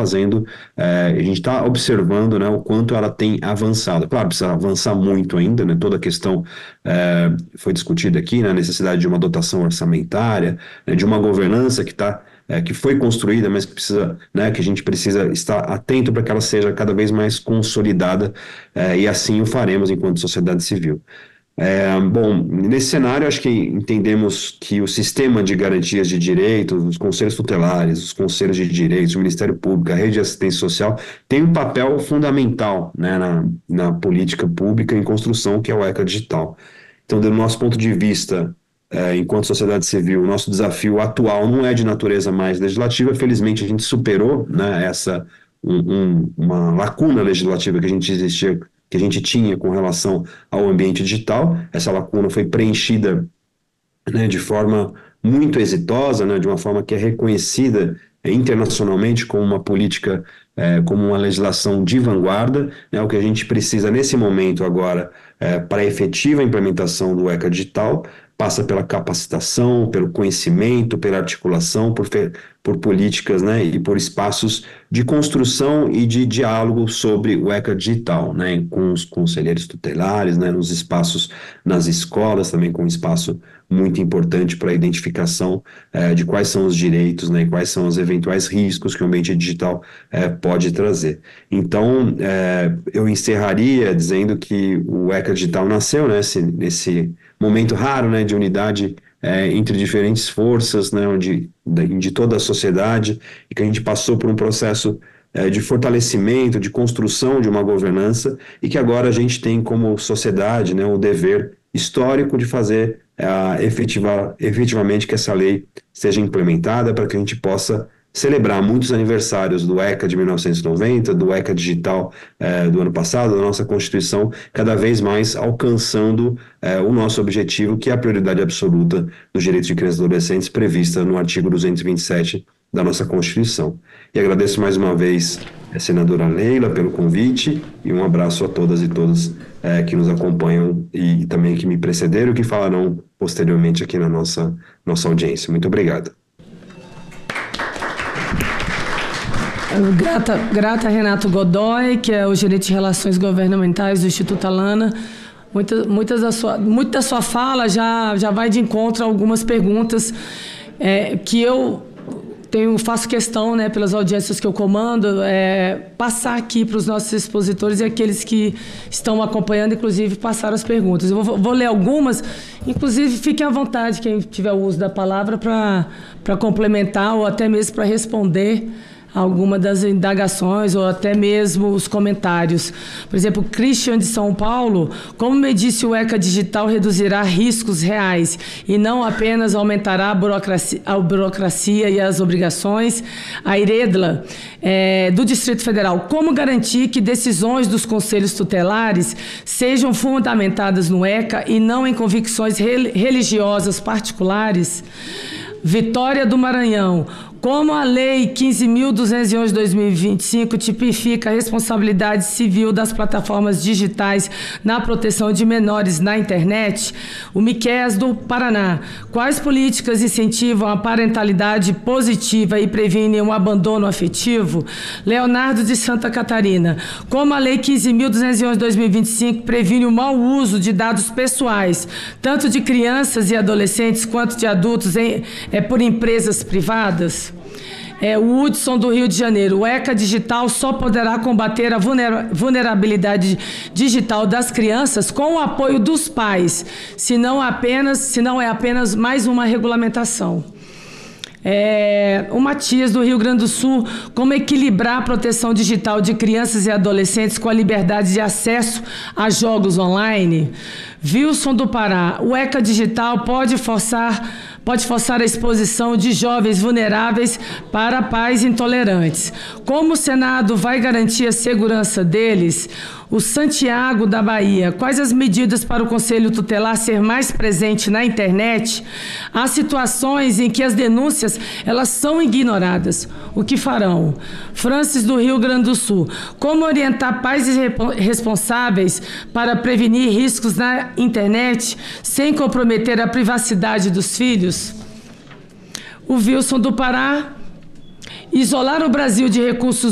fazendo, a gente está observando, né, o quanto ela tem avançado. Claro, precisa avançar muito ainda, né, toda a questão foi discutida aqui, né, a necessidade de uma dotação orçamentária, né, de uma governança que foi construída, mas que precisa, né, que a gente precisa estar atento para que ela seja cada vez mais consolidada, e assim o faremos enquanto sociedade civil. Bom, nesse cenário, acho que entendemos que o sistema de garantias de direitos, os conselhos tutelares, os conselhos de direitos, o Ministério Público, a rede de assistência social, tem um papel fundamental, né, na política pública em construção, que é o ECA Digital. Então, do nosso ponto de vista, enquanto sociedade civil, o nosso desafio atual não é de natureza mais legislativa. Felizmente, a gente superou, né, uma lacuna legislativa que a gente tinha com relação ao ambiente digital. Essa lacuna foi preenchida, né, de forma muito exitosa, né, de uma forma que é reconhecida internacionalmente como uma política, como uma legislação de vanguarda, né. O que a gente precisa nesse momento agora, para a efetiva implementação do ECA Digital, passa pela capacitação, pelo conhecimento, pela articulação, por políticas, né, e por espaços de construção e de diálogo sobre o ECA Digital, né, com os conselheiros tutelares, né, nos espaços, nas escolas, também com um espaço muito importante para a identificação de quais são os direitos, né, e quais são os eventuais riscos que o ambiente digital pode trazer. Então, eu encerraria dizendo que o ECA Digital nasceu, né, nesse momento raro, né, de unidade entre diferentes forças, né, de toda a sociedade, e que a gente passou por um processo de fortalecimento, de construção de uma governança, e que agora a gente tem como sociedade, né, o dever histórico de fazer efetivamente que essa lei seja implementada, para que a gente possa celebrar muitos aniversários do ECA de 1990, do ECA Digital do ano passado, da nossa Constituição, cada vez mais alcançando o nosso objetivo, que é a prioridade absoluta dos direitos de crianças e adolescentes, prevista no artigo 227 da nossa Constituição. E agradeço mais uma vez a senadora Leila pelo convite, e um abraço a todas e todos que nos acompanham e também que me precederam e que falarão posteriormente aqui na nossa audiência. Muito obrigado. Grata a Renato Godoy, que é o gerente de relações governamentais do Instituto Alana. Muito da sua fala já vai de encontro a algumas perguntas que eu faço questão, né, pelas audiências que eu comando, passar aqui para os nossos expositores e aqueles que estão acompanhando, inclusive, passar as perguntas. Eu vou ler algumas, inclusive, fiquem à vontade, quem tiver o uso da palavra, para complementar ou até mesmo para responder alguma das indagações ou até mesmo os comentários. Por exemplo, Christian de São Paulo: como me disse, o ECA Digital reduzirá riscos reais e não apenas aumentará a burocracia e as obrigações. A Iredla, do Distrito Federal: como garantir que decisões dos conselhos tutelares sejam fundamentadas no ECA e não em convicções religiosas particulares? Vitória do Maranhão: como a Lei 15.211 de 2025 tipifica a responsabilidade civil das plataformas digitais na proteção de menores na internet? O Miqueias do Paraná: quais políticas incentivam a parentalidade positiva e previnem o abandono afetivo? Leonardo de Santa Catarina: como a Lei 15.211 de 2025 previne o mau uso de dados pessoais, tanto de crianças e adolescentes quanto de adultos, por empresas privadas? O Hudson do Rio de Janeiro: o ECA Digital só poderá combater a vulnerabilidade digital das crianças com o apoio dos pais, se não é apenas mais uma regulamentação. O Matias do Rio Grande do Sul: como equilibrar a proteção digital de crianças e adolescentes com a liberdade de acesso a jogos online? Wilson do Pará: o ECA Digital pode forçar a exposição de jovens vulneráveis para pais intolerantes. Como o Senado vai garantir a segurança deles? O Santiago da Bahia: quais as medidas para o Conselho Tutelar ser mais presente na internet? Há situações em que as denúncias elas são ignoradas. O que farão? Francis do Rio Grande do Sul: como orientar pais responsáveis para prevenir riscos na internet sem comprometer a privacidade dos filhos? O Wilson do Pará: isolar o Brasil de recursos